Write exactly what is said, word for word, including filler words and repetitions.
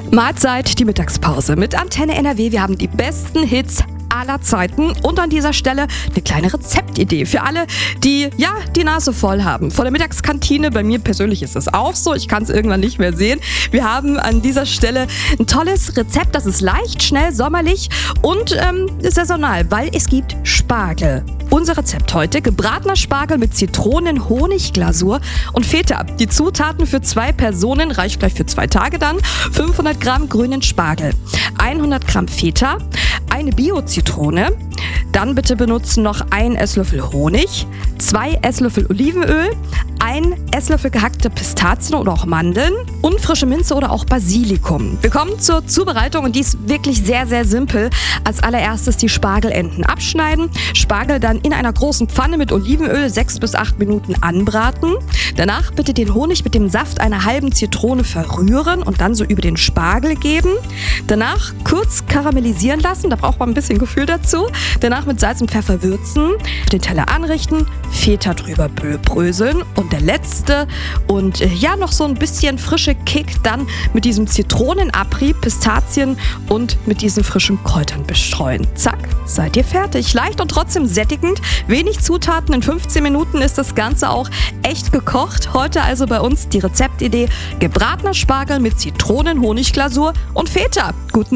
Mahlzeit, die Mittagspause mit Antenne N R W. Wir haben die besten Hits aller Zeiten und an dieser Stelle eine kleine Rezeptidee für alle, die ja die Nase voll haben. Vor der Mittagskantine, bei mir persönlich ist es auch so, ich kann es irgendwann nicht mehr sehen. Wir haben an dieser Stelle ein tolles Rezept, das ist leicht, schnell, sommerlich und ähm, saisonal, weil es gibt Spargel. Unser Rezept heute: gebratener Spargel mit Zitronen-Honig-Glasur und Feta. Die Zutaten für zwei Personen, reicht gleich für zwei Tage dann: fünfhundert Gramm grünen Spargel, hundert Gramm Feta, eine Bio-Zitrone, dann bitte benutzen noch ein Esslöffel Honig, zwei Esslöffel Olivenöl, ein Esslöffel gehackte Pistazien oder auch Mandeln und frische Minze oder auch Basilikum. Wir kommen zur Zubereitung und die ist wirklich sehr, sehr simpel. Als allererstes die Spargelenden abschneiden, Spargel dann in einer großen Pfanne mit Olivenöl sechs bis acht Minuten anbraten. Danach bitte den Honig mit dem Saft einer halben Zitrone verrühren und dann so über den Spargel geben. Danach kurz karamellisieren lassen, da braucht man ein bisschen Gefühl dazu. Danach mit Salz und Pfeffer würzen, den Teller anrichten, Feta drüber bröseln und der letzte und äh, ja noch so ein bisschen frische Kick dann mit diesem Zitronenabrieb, Pistazien und mit diesen frischen Kräutern bestreuen. Zack, seid ihr fertig. Leicht und trotzdem sättigend, wenig Zutaten, in fünfzehn Minuten ist das Ganze auch echt gekocht. Heute also bei uns die Rezeptidee: gebratener Spargel mit Zitronen-Honig-Glasur und Feta. Guten